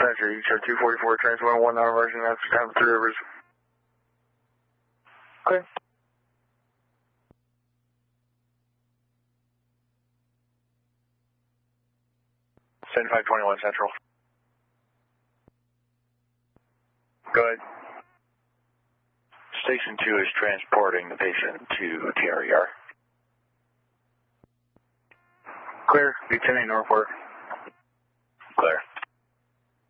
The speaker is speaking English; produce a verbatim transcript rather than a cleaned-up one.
Roger, you chart two forty-four, transfer one out of version, that's time for Three Rivers. Clear. seventy-five twenty-one Central. Go ahead. Station two is transporting the patient to T R E R. Clear, B ten eight Northport. Clear.